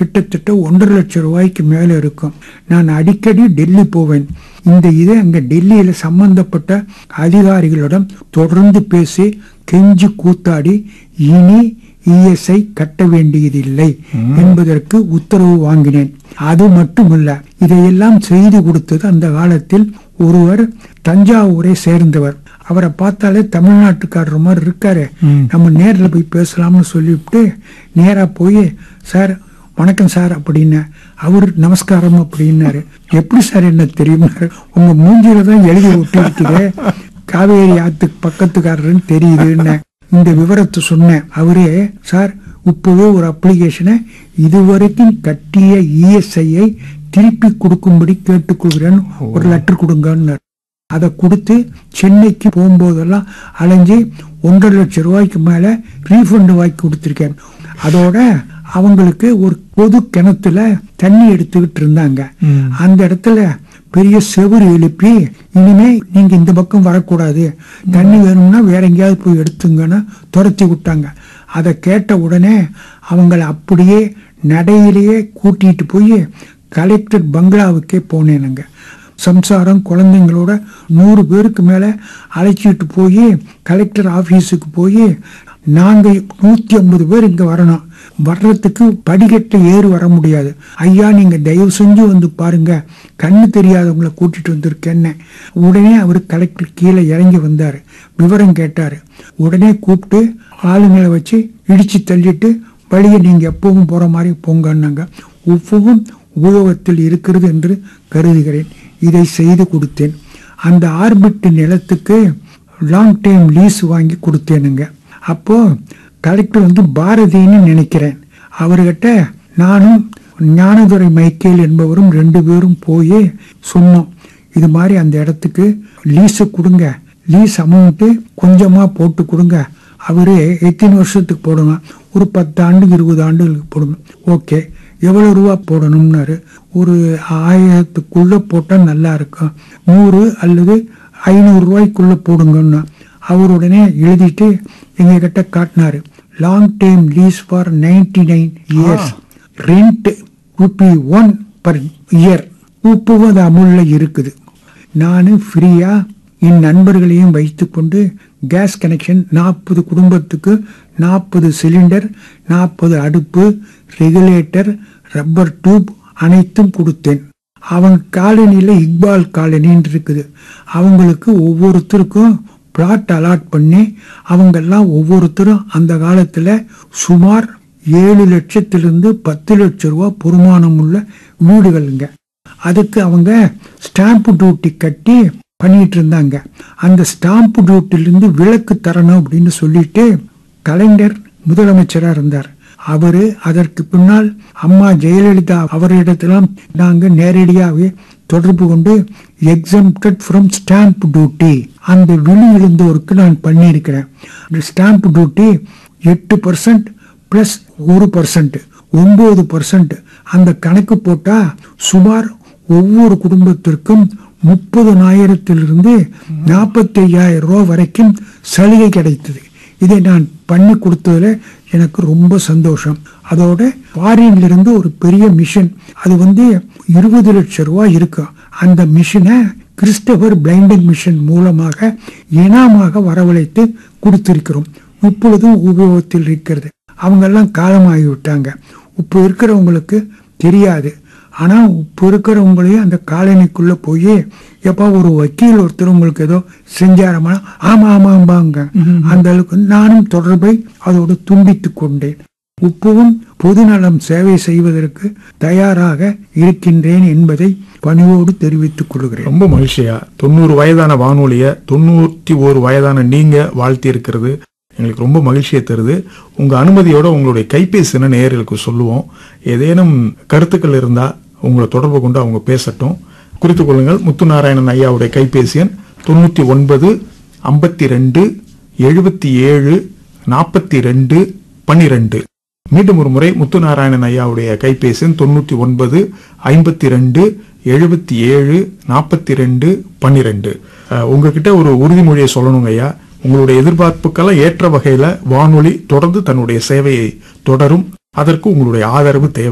கிட்டத்தட்ட 1.5 லட்சம் ரூபாய்க்கு மேலே இருக்கும். நான் அடிக்கடி டெல்லி போவேன். இந்த இதை அங்கே டெல்லியில் சம்பந்தப்பட்ட அதிகாரிகளிடம் தொடர்ந்து பேசி கெஞ்சி கூத்தாடி இனி இஎஸ்ஐ கட்ட வேண்டியதில்லை என்பதற்கு உத்தரவு வாங்கினேன். அது மட்டுமல்ல, இதையெல்லாம் செய்து கொடுத்தது அந்த காலத்தில் ஒருவர் தஞ்சாவூரை சேர்ந்தவர். அவரை பார்த்தாலே தமிழ்நாட்டுக்காரர் மாதிரி இருக்காரு. நம்ம நேரில் போய் பேசலாம்னு சொல்லிவிட்டு நேராக போய், சார் வணக்கம் சார் அப்படின்னு. அவரு நமஸ்காரம் அப்படின்னாரு. எப்படி சார் என்ன தெரியுமாரு? உங்க மூஞ்சில தான் எழுதி விட்டு காவேரி ஆத்துக்கு பக்கத்துக்காரருன்னு தெரியுதுன்னு இந்த விவரத்தை சொன்னேன். அவரே, சார் இப்பவே ஒரு அப்ளிகேஷனை இதுவரைக்கும் கட்டிய இஎஸ்ஐயை திருப்பி கொடுக்கும்படி கேட்டுக்கொள்கிறேன்னு ஒரு லெட்டர் கொடுங்கன்னு. அதை கொடுத்து சென்னைக்கு போகும்போதெல்லாம் அலைஞ்சி 1.5 லட்சம் ரூபாய்க்கு மேல ரீஃபண்ட் வாங்கி கொடுத்துருக்கேன். அதோட அவங்களுக்கு ஒரு பொது கிணத்துல தண்ணி எடுத்துக்கிட்டு இருந்தாங்க. அந்த இடத்துல பெரிய செவுறு எழுப்பி, இனிமே நீங்க இந்த பக்கம் வரக்கூடாது, தண்ணி வேணும்னா வேற எங்கேயாவது போய் எடுத்துங்கன்னு துரத்தி விட்டாங்க. அதை கேட்ட உடனே அவங்கள அப்படியே நடையிலேயே கூட்டிட்டு போய் கலெக்டர் பங்களாவுக்கே போனேனுங்க. சம்சாரம் குழந்தைங்களோட 100 பேருக்கு மேல அழைச்சிட்டு போய் கலெக்டர் ஆபீஸுக்கு போய், நாங்க 150 பேர் இங்க வரணும், வர்றதுக்கு படிக்கட்டு ஏறி வர முடியாது, ஐயா நீங்க தயவு செஞ்சு வந்து பாருங்க, கண்ணு தெரியாதவங்களை கூட்டிட்டு வந்திருக்கேன்னு. உடனே அவர் கலெக்டர் கீழே இறங்கி வந்தாரு, விவரம் கேட்டாரு. உடனே கூப்பிட்டு ஆளுங்களை வச்சு இடிச்சு தள்ளிட்டு வழியை நீங்க எப்பவும் போற மாதிரி போங்கன்னாங்க. உப்புவும் உபயோகத்தில் இருக்கிறது என்று கருதுகிறேன். இதை செய்து கொடுத்தேன். அந்த ஆர்பிட் நிலத்துக்கு லாங் டைம் லீஸ் வாங்கி கொடுத்தேனுங்க. அப்போ கலெக்டர் வந்து பாரதின்னு நினைக்கிறேன். அவர்கிட்ட நானும் ஞானதுரை மைக்கேல் என்பவரும் 2 பேரும் போய் சொன்னோம், இது மாதிரி அந்த இடத்துக்கு லீஸு கொடுங்க, லீஸ் அமௌண்ட்டு கொஞ்சமா போட்டு கொடுங்க. அவரு எத்தனை வருஷத்துக்கு போடணும்? ஒரு 10 ஆண்டு 20 ஆண்டுகளுக்கு போடணும். ஓகே, எவ்வளவு ரூபா போடணும்னாரு. ஒரு 1000க்குள்ள போட்டா நல்லா இருக்கும், 100 அல்லது 500 ரூபாய்க்குள்ள போடுங்கன்னு. அவர் உடனே எழுதிட்டு எங்க கிட்ட காட்டினாரு. Long time lease for 99 years, rent ₹1 per year. உப்புவது அமுல்ல இருக்குது. நானும் ஃப்ரீயா என் நண்பர்களையும் வைத்துக்கொண்டு கேஸ் கனெக்ஷன் 40 குடும்பத்துக்கு 40 சிலிண்டர், 40 அடுப்பு, ரெகுலேட்டர், ரப்பர் டியூப் அனைத்தும் கொடுத்தேன். அவங்க காலனியில் இக்பால் காலனின்னு இருக்குது. அவங்களுக்கு ஒவ்வொருத்தருக்கும் பிளாட் அலாட் பண்ணி அவங்கெல்லாம் ஒவ்வொருத்தரும் அந்த காலத்துல சுமார் 7 லட்சத்திலிருந்து 10 லட்சம் ரூபாய் பொறுமானம் உள்ள வீடுகளுங்க. அதுக்கு அவங்க ஸ்டாம்ப் டியூட்டி கட்டி பண்ணிட்டு இருந்தாங்க. அந்த ஸ்டாம்ப் டியூட்டிலிருந்து விலக்கு தரணும் அப்படின்னு சொல்லிட்டு கலைஞர் முதலமைச்சரா இருந்தார். அவரு அதற்கு பின்னால் அம்மா ஜெயலலிதா அவரிடத்திலாம் நாங்க நேரடியாகவே தொடர்பு கொண்டு எக்ஸம்ப்டட் ஃப்ரம் ஸ்டாம்ப் டியூட்டி அந்த விழி எழுந்தோருக்கு நான் பண்ணியிருக்கிறேன். Stamp duty 8% plus 1%, 9%. அந்த கணக்கு போட்டா சுமார் ஒவ்வொரு குடும்பத்திற்கும் 30,000 45,000 ரூபாய் வரைக்கும் சலுகை கிடைத்தது. இதை நான் பண்ணி கொடுத்ததுல எனக்கு ரொம்ப சந்தோஷம். அதோட ஃபாரின்ல இருந்து ஒரு பெரிய மிஷன், அது 20 லட்சம் ரூபாய் இருக்கும். அந்த மிஷனை கிறிஸ்டபர் பிளைண்டிங் மிஷன் மூலமாக இனாமாக வரவழைத்து கொடுத்திருக்கிறோம். இப்பொழுதும் உபயோகத்தில் இருக்கிறது. அவங்க எல்லாம் காலமாகி விட்டாங்க. இப்போ இருக்கிறவங்களுக்கு தெரியாது. ஆனா இப்போ இருக்கிறவங்களையும் அந்த காலனிக்குள்ள போய், எப்ப ஒரு வக்கீல் ஒருத்தர் உங்களுக்கு ஏதோ செஞ்சாரமா, ஆமா ஆமாம்பாங்க. அந்த அளவுக்கு நானும் தொடர்பை அதோடு துண்டித்து கொண்டேன். இப்பவும் பொதுநலம் சேவை செய்வதற்கு தயாராக இருக்கின்றேன் என்பதை பணிவோடு தெரிவித்துக் கொள்கிறேன். ரொம்ப மகிழ்ச்சியா. 90 வயதான வானொலிய 91 வயதான நீங்க வாழ்த்தி இருக்கிறது எங்களுக்கு ரொம்ப மகிழ்ச்சியை தருது. உங்க அனுமதியோட உங்களுடைய கைபேசி நேயர்களுக்கு சொல்லுவோம். ஏதேனும் கருத்துக்கள் இருந்தா உங்களை தொடர்பு கொண்டு அவங்க பேசட்டும். குறித்துக் கொள்ளுங்கள். முத்துநாராயணன் ஐயாவுடைய கைபேசி எண் 99 52 77 42 12. மீண்டும் ஒரு முறை முத்துநாராயணன் ஐயாவுடைய கைபேசி எண் 99 52 77 42 12. உங்ககிட்ட ஒரு உறுதிமொழியை சொல்லணுங்க ஐயா. உங்களுடைய எதிர்பார்ப்புக்கெல்லாம் ஏற்ற வகையில வானொலி தொடர்ந்து தன்னுடைய சேவையை தொடரும். அதற்கு உங்களுடைய ஆதரவு தேவை.